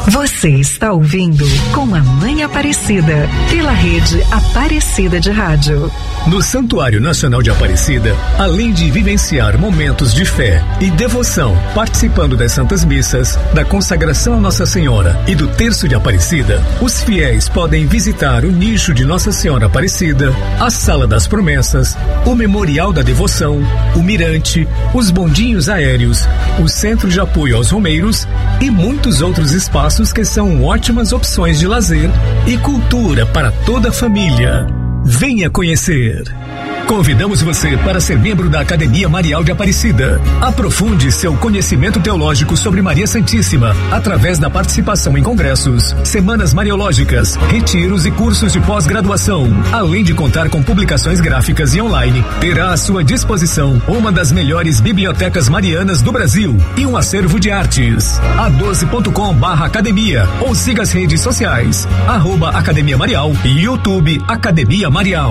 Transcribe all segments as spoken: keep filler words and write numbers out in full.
Você está ouvindo Com a Mãe Aparecida, pela rede Aparecida de Rádio. No Santuário Nacional de Aparecida, além de vivenciar momentos de fé e devoção, participando das Santas Missas, da consagração a Nossa Senhora e do Terço de Aparecida, os fiéis podem visitar o nicho de Nossa Senhora Aparecida, a Sala das Promessas, o Memorial da Devoção, o Mirante, os bondinhos aéreos, o Centro de Apoio aos Romeiros e muitos outros espaços que são ótimas opções de lazer e cultura para toda a família. Venha conhecer! Convidamos você para ser membro da Academia Marial de Aparecida. Aprofunde seu conhecimento teológico sobre Maria Santíssima através da participação em congressos, semanas mariológicas, retiros e cursos de pós-graduação. Além de contar com publicações gráficas e online, terá à sua disposição uma das melhores bibliotecas marianas do Brasil e um acervo de artes. a doze ponto com barra academia ou siga as redes sociais, arroba Academia Marial e YouTube Academia Marial.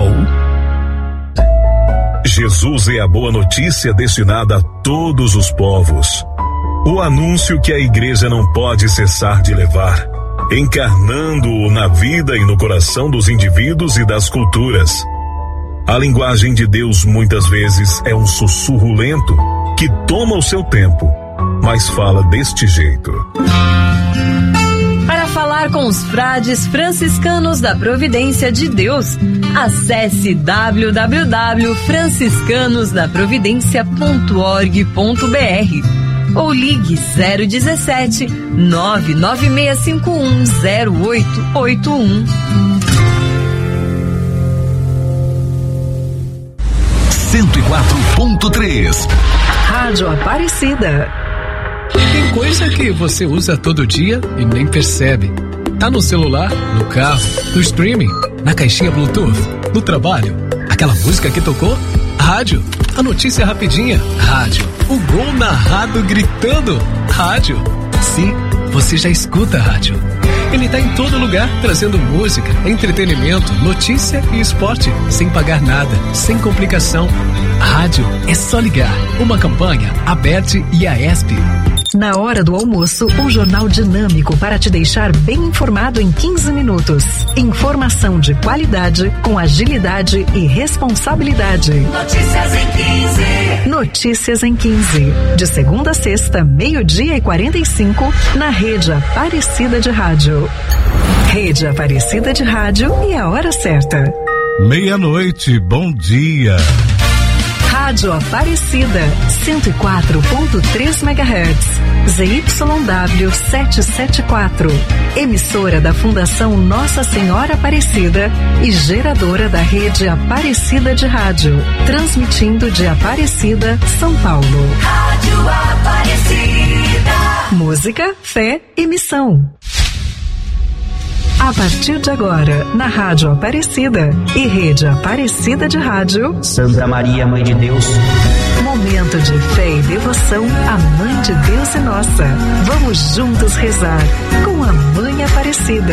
Jesus é a boa notícia destinada a todos os povos. O anúncio que a igreja não pode cessar de levar, encarnando-o na vida e no coração dos indivíduos e das culturas. A linguagem de Deus muitas vezes é um sussurro lento que toma o seu tempo, mas fala deste jeito. Para falar com os frades franciscanos da Providência de Deus, acesse w w w ponto franciscanos da providencia ponto org ponto b r ou ligue zero dezessete, nove nove seis cinco um zero oito oito um. cento e quatro ponto três Rádio Aparecida. Tem coisa que você usa todo dia e nem percebe. Tá no celular, no carro, no streaming, na caixinha Bluetooth, no trabalho. Aquela música que tocou? Rádio. A notícia rapidinha? Rádio. O gol narrado gritando? Rádio. Sim, você já escuta a rádio. Ele tá em todo lugar, trazendo música, entretenimento, notícia e esporte, sem pagar nada, sem complicação. Rádio é só ligar. Uma campanha, Aberte e a ESP. Na hora do almoço, um jornal dinâmico para te deixar bem informado em quinze minutos. Informação de qualidade, com agilidade e responsabilidade. Notícias em quinze. Notícias em quinze. De segunda a sexta, meio-dia e quarenta e cinco, na Rede Aparecida de Rádio. Rede Aparecida de Rádio e a hora certa. Meia-noite, bom dia. Rádio Aparecida, cento e quatro ponto três megahertz, Z Y W setecentos e setenta e quatro, emissora da Fundação Nossa Senhora Aparecida e geradora da rede Aparecida de Rádio, transmitindo de Aparecida, São Paulo. Rádio Aparecida. Música, fé e missão. A partir de agora, na Rádio Aparecida e Rede Aparecida de Rádio, Santa Maria, Mãe de Deus. Momento de fé e devoção à Mãe de Deus e nossa. Vamos juntos rezar com a Mãe Aparecida.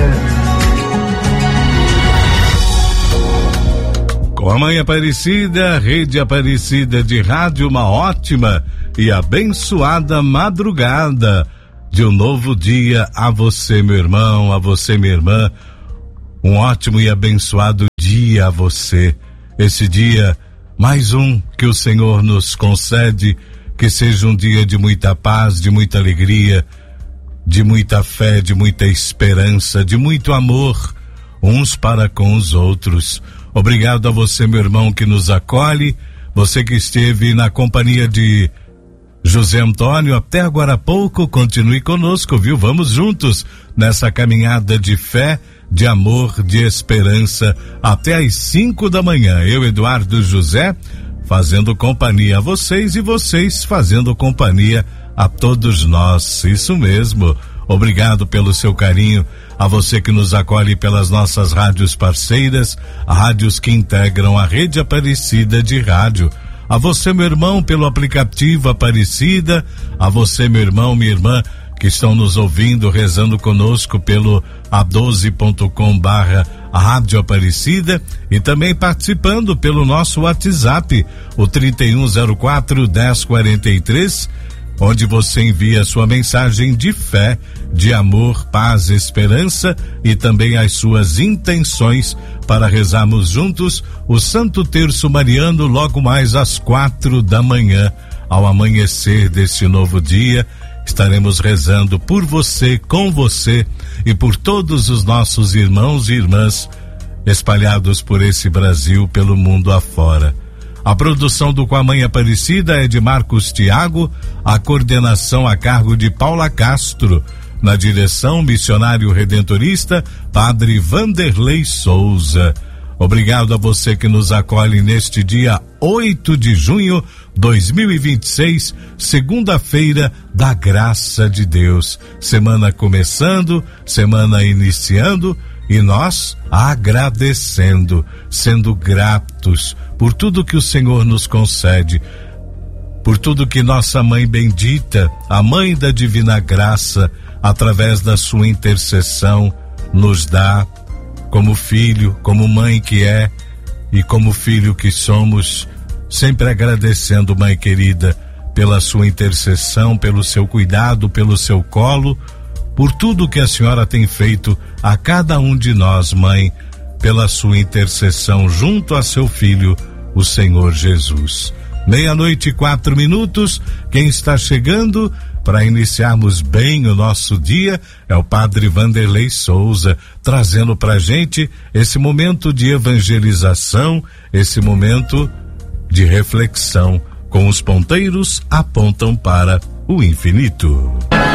Com a Mãe Aparecida, Rede Aparecida de Rádio, uma ótima e abençoada madrugada de um novo dia a você, meu irmão, a você, minha irmã. Um ótimo e abençoado dia a você. Esse dia, mais um que o Senhor nos concede, que seja um dia de muita paz, de muita alegria, de muita fé, de muita esperança, de muito amor, uns para com os outros. Obrigado a você, meu irmão, que nos acolhe, você que esteve na companhia de José Antônio até agora há pouco, continue conosco, viu? Vamos juntos nessa caminhada de fé, de amor, de esperança, até às cinco da manhã. Eu, Eduardo José, fazendo companhia a vocês e vocês fazendo companhia a todos nós. Isso mesmo. Obrigado pelo seu carinho, a você que nos acolhe pelas nossas rádios parceiras, rádios que integram a Rede Aparecida de Rádio. A você, meu irmão, pelo aplicativo Aparecida, a você, meu irmão, minha irmã, que estão nos ouvindo, rezando conosco pelo a doze ponto com barra Rádio Aparecida e também participando pelo nosso WhatsApp, o trinta e um zero quatro, dez quarenta e três, onde você envia sua mensagem de fé, de amor, paz, esperança e também as suas intenções para rezarmos juntos o Santo Terço Mariano logo mais às quatro da manhã. Ao amanhecer deste novo dia, estaremos rezando por você, com você e por todos os nossos irmãos e irmãs espalhados por esse Brasil, pelo mundo afora. A produção do Com a Mãe Aparecida é de Marcos Tiago, a coordenação a cargo de Paula Castro, na direção missionário redentorista Padre Vanderlei Souza. Obrigado a você que nos acolhe neste dia oito de junho de dois mil e vinte e seis, segunda-feira da graça de Deus. Semana começando, semana iniciando e nós agradecendo, sendo gratos por tudo que o Senhor nos concede, por tudo que nossa Mãe bendita, a Mãe da Divina Graça, através da sua intercessão, nos dá como filho, como mãe que é e como filho que somos, sempre agradecendo, Mãe querida, pela sua intercessão, pelo seu cuidado, pelo seu colo, por tudo que a senhora tem feito a cada um de nós, Mãe, pela sua intercessão junto a seu filho, o Senhor Jesus. Meia-noite e quatro minutos, quem está chegando para iniciarmos bem o nosso dia é o Padre Vanderlei Souza, trazendo pra gente esse momento de evangelização, esse momento de reflexão, com os ponteiros apontam para o infinito.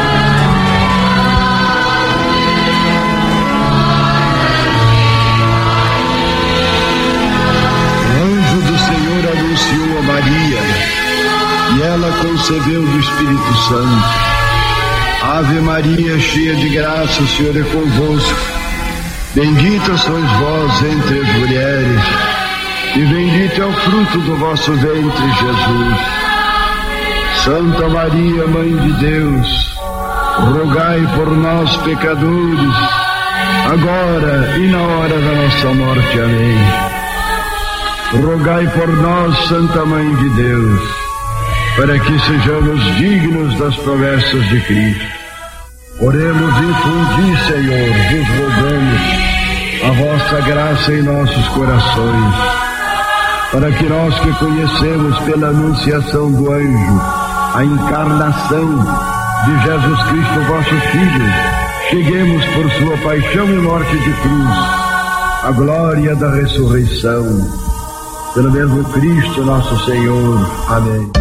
E ela concebeu do Espírito Santo. Ave Maria, cheia de graça, o Senhor é convosco. Bendita sois vós entre as mulheres, e bendito é o fruto do vosso ventre, Jesus. Santa Maria, Mãe de Deus, rogai por nós, pecadores, agora e na hora da nossa morte. Amém. Rogai por nós, Santa Mãe de Deus, para que sejamos dignos das promessas de Cristo. Oremos, infundi, Senhor, vos rogamos a vossa graça em nossos corações, para que nós que conhecemos pela anunciação do anjo a encarnação de Jesus Cristo, vosso Filho, cheguemos por sua paixão e morte de cruz à glória da ressurreição. Pelo mesmo Cristo nosso Senhor. Amém.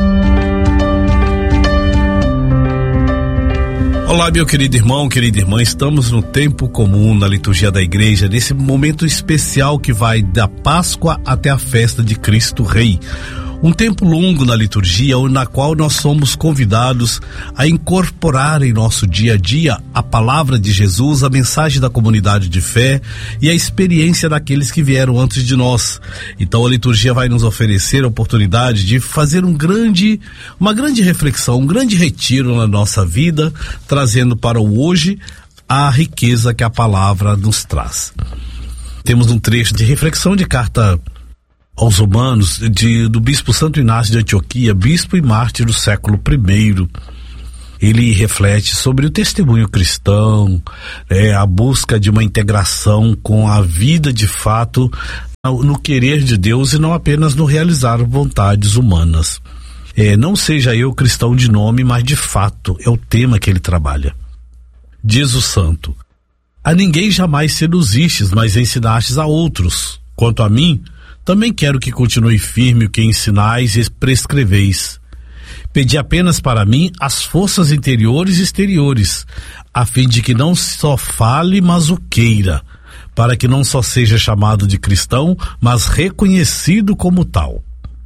Olá, meu querido irmão, querida irmã, estamos no tempo comum na liturgia da igreja, nesse momento especial que vai da Páscoa até a festa de Cristo Rei. Um tempo longo na liturgia, na qual nós somos convidados a incorporar em nosso dia a dia a palavra de Jesus, a mensagem da comunidade de fé e a experiência daqueles que vieram antes de nós. Então a liturgia vai nos oferecer a oportunidade de fazer um grande, uma grande reflexão, um grande retiro na nossa vida, trazendo para o hoje a riqueza que a palavra nos traz. Temos um trecho de reflexão de carta aos Romanos, de, do bispo Santo Inácio de Antioquia, bispo e mártir do século primeiro. Ele reflete sobre o testemunho cristão, é, a busca de uma integração com a vida de fato, no querer de Deus e não apenas no realizar vontades humanas. É, não seja eu cristão de nome, mas de fato é o tema que ele trabalha. Diz o santo: a ninguém jamais seduzistes, mas ensinastes a outros. Quanto a mim, também quero que continue firme o que ensinais e prescreveis. Pedi apenas para mim as forças interiores e exteriores, a fim de que não só fale, mas o queira, para que não só seja chamado de cristão, mas reconhecido como tal.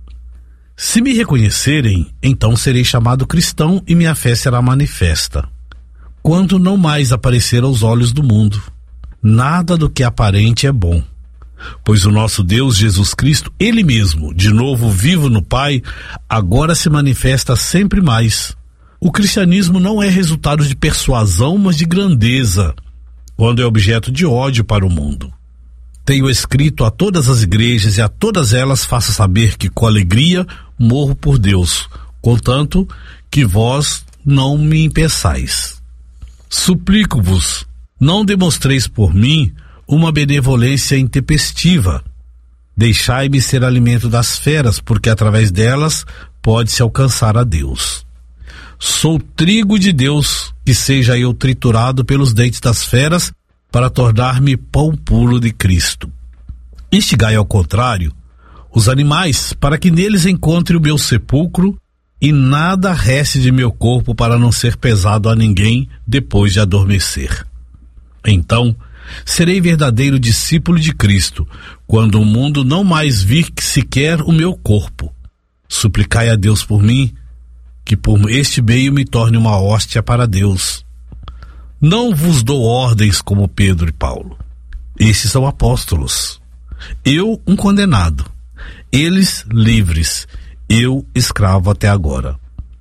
Se me reconhecerem, então serei chamado cristão e minha fé será manifesta, quando não mais aparecer aos olhos do mundo. Nada do que é aparente é bom. Pois o nosso Deus Jesus Cristo, Ele mesmo, de novo vivo no Pai, agora se manifesta sempre mais. O cristianismo não é resultado de persuasão, mas de grandeza, quando é objeto de ódio para o mundo. Tenho escrito a todas as igrejas e a todas elas faço saber que com alegria morro por Deus, contanto que vós não me impeçais. Suplico-vos, não demonstreis por mim uma benevolência intempestiva. Deixai-me ser alimento das feras, porque através delas pode-se alcançar a Deus. Sou trigo de Deus, que seja eu triturado pelos dentes das feras, para tornar-me pão puro de Cristo. Instigai ao contrário os animais, para que neles encontre o meu sepulcro, e nada reste de meu corpo para não ser pesado a ninguém depois de adormecer. Então, serei verdadeiro discípulo de Cristo, quando o mundo não mais vir sequer o meu corpo. Suplicai a Deus por mim, que por este meio me torne uma hóstia para Deus. Não vos dou ordens como Pedro e Paulo. Esses são apóstolos. Eu, um condenado. Eles, livres. Eu, escravo até agora.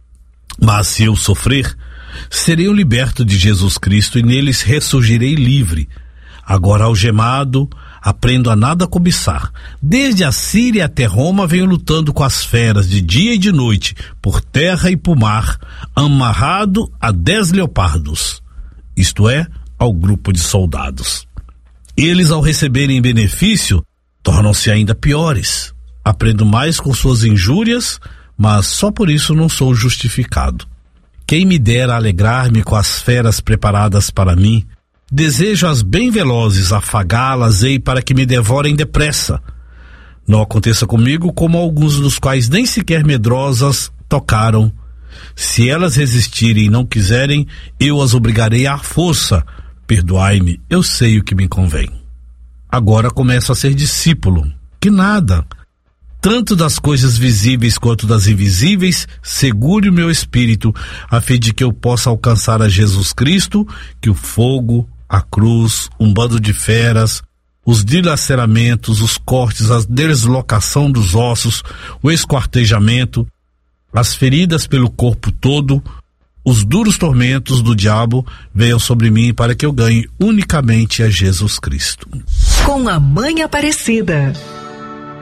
Mas se eu sofrer, serei o liberto de Jesus Cristo e neles ressurgirei livre. Agora, algemado, aprendo a nada cobiçar. Desde a Síria até Roma venho lutando com as feras de dia e de noite, por terra e por mar, amarrado a dez leopardos, isto é, ao grupo de soldados. Eles, ao receberem benefício, tornam-se ainda piores. Aprendo mais com suas injúrias, mas só por isso não sou justificado. Quem me dera alegrar-me com as feras preparadas para mim, desejo-as bem velozes, afagá-las-ei para que me devorem depressa. Não aconteça comigo como alguns dos quais nem sequer medrosas tocaram. Se elas resistirem e não quiserem, eu as obrigarei à força. Perdoai-me, eu sei o que me convém. Agora começo a ser discípulo, que nada, tanto das coisas visíveis quanto das invisíveis, segure o meu espírito, a fim de que eu possa alcançar a Jesus Cristo, que o fogo, a cruz, um bando de feras, os dilaceramentos, os cortes, a deslocação dos ossos, o esquartejamento, as feridas pelo corpo todo, os duros tormentos do diabo venham sobre mim para que eu ganhe unicamente a Jesus Cristo. Com a Mãe Aparecida,